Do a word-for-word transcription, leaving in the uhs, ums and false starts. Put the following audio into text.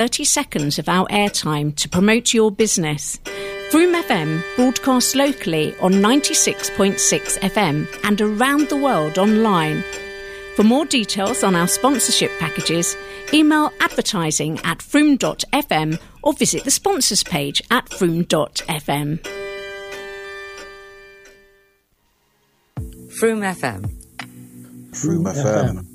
thirty seconds of our airtime to promote your business. Froome F M broadcasts locally on ninety-six point six F M and around the world online. For more details on our sponsorship packages, email advertising at froome dot f m or visit the sponsors page at froome dot f m. Froome F M. Froome F M.